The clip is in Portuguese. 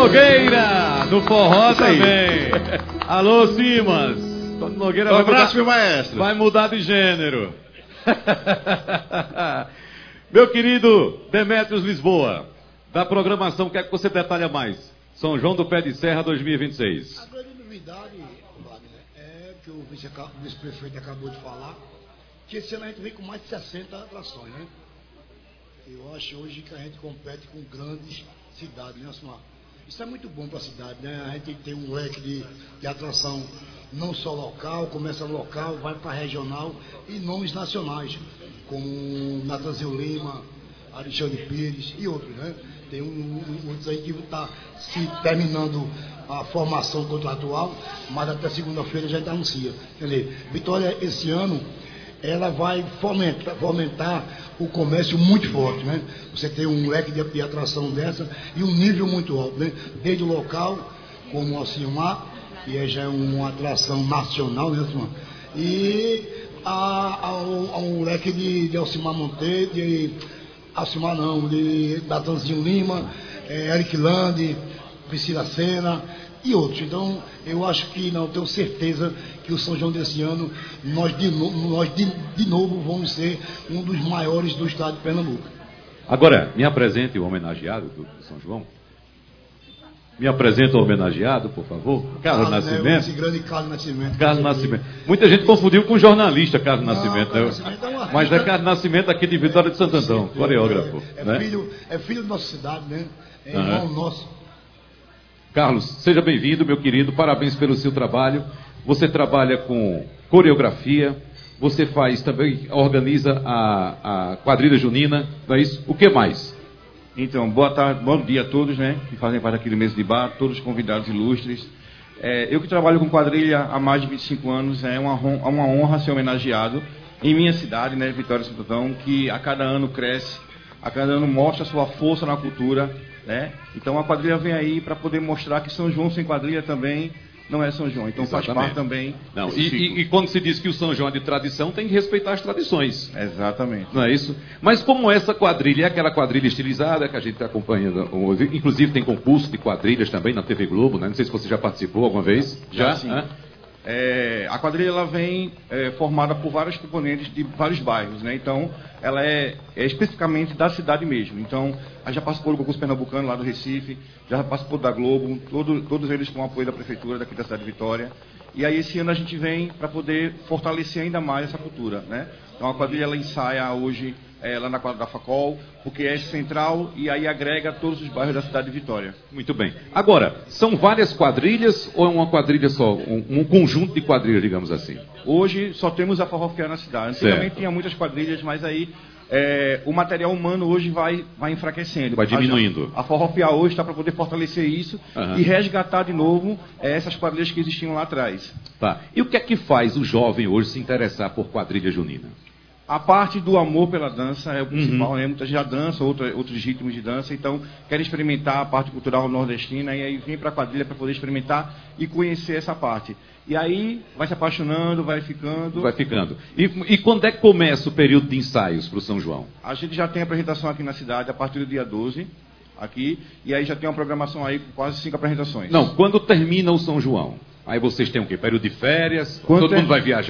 Nogueira, no forró também. Alô, Simas. Tony Nogueira Um abraço, meu maestro. Vai mudar de gênero. Meu querido Demetrios Lisboa, da programação, o que é que você detalha mais? São João do Pé de Serra 2026. A grande novidade, Wagner, é que o vice-prefeito acabou de falar, que esse ano a gente vem com mais de 60 atrações, né? Eu acho hoje que a gente compete com grandes cidades, né, Osmar? Isso é muito bom para a cidade, né? A gente tem um leque de atração não só local, começa local, vai para regional e nomes nacionais, como Natanzio Lima, Alexandre Pires e outros, né? Tem outros aí que está se terminando a formação contratual, mas até segunda-feira já anuncia. Quer dizer, Vitória esse ano ela vai fomentar o comércio muito forte, né? Você tem um leque de atração dessa e um nível muito alto, né? Desde o local, como o Alcimar, que já é uma atração nacional, né, Alcimar? E um leque de Alcimar Monteiro, de Natanzinho Lima, Eric Lande, Priscila Senna e outros. Então, eu acho que, não, tenho certeza que o São João desse ano, nós de novo vamos ser um dos maiores do estado de Pernambuco. Agora, me apresente o homenageado do São João. Me apresenta o homenageado, por favor. Carlos Nascimento. Né, esse grande Carlos Nascimento. Carlos Nascimento. Muita gente confundiu com jornalista Carlos Nascimento. Carlos Nascimento é mas é Carlos Nascimento aqui de Vitória de Santo Antão, coreógrafo. É filho da nossa cidade, né? É irmão nosso. Carlos, seja bem-vindo, meu querido. Parabéns pelo seu trabalho. Você trabalha com coreografia. Você faz também, organiza a quadrilha junina, não é isso? O que mais? Então, boa tarde, bom dia a todos, né, que fazem parte aqui do Mesa de Bar, todos os convidados ilustres. Eu que trabalho com quadrilha há mais de 25 anos, é uma honra ser homenageado em minha cidade, né, Vitória de Santo Antão, que a cada ano cresce, a cada ano mostra sua força na cultura, né. Então a quadrilha vem aí para poder mostrar que São João sem quadrilha também não é São João, então exatamente. Faz parte também. Não, e quando se diz que o São João é de tradição, tem que respeitar as tradições. Exatamente. Não é isso? Mas como essa quadrilha é aquela quadrilha estilizada que a gente está acompanhando, inclusive tem concurso de quadrilhas também na TV Globo, né? Não sei se você já participou alguma vez. Já? Sim. A quadrilha ela vem formada por vários componentes de vários bairros, né? Então, ela é especificamente da cidade mesmo. Então, a gente já participou do concurso pernambucano lá do Recife, já participou da Globo, todos eles com o apoio da prefeitura daqui da cidade de Vitória. E aí, esse ano a gente vem para poder fortalecer ainda mais essa cultura, né? Então, a quadrilha ela ensaia hoje lá na quadra da Facol, porque é central e aí agrega todos os bairros da cidade de Vitória. Muito bem. Agora, são várias quadrilhas ou é uma quadrilha só? Um conjunto de quadrilhas, digamos assim? Hoje só temos a Farrofiar na cidade. Antigamente tinha muitas quadrilhas, mas aí o material humano hoje vai enfraquecendo. Vai diminuindo. A Farrofiar hoje está para poder fortalecer isso e resgatar de novo essas quadrilhas que existiam lá atrás. Tá. E o que é que faz o jovem hoje se interessar por quadrilha junina? A parte do amor pela dança é o principal, né? Muita gente já dança, outros ritmos de dança, então querem experimentar a parte cultural nordestina e aí vem para a quadrilha para poder experimentar e conhecer essa parte. E aí vai se apaixonando, vai ficando. Vai ficando. E quando é que começa o período de ensaios para o São João? A gente já tem apresentação aqui na cidade a partir do dia 12, aqui, e aí já tem uma programação aí com quase 5 apresentações. Não, quando termina o São João? Aí vocês têm o quê? Período de férias? Todo mundo vai viajar?